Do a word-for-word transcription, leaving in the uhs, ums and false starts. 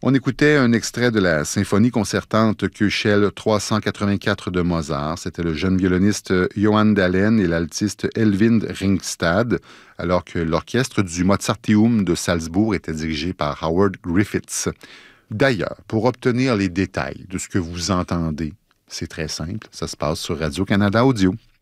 On écoutait un extrait de la symphonie concertante Köchel trois cent quatre-vingt-quatre de Mozart. C'était le jeune violoniste Johann Dahlen et l'altiste Elvind Ringstad, alors que l'orchestre du Mozarteum de Salzbourg était dirigé par Howard Griffiths. D'ailleurs, pour obtenir les détails de ce que vous entendez, c'est très simple, ça se passe sur Radio-Canada Audio.